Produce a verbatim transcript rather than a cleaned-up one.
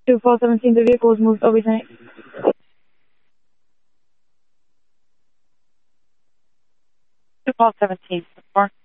two four seventeen, the vehicle was moved over tonight. two four seventeen, four.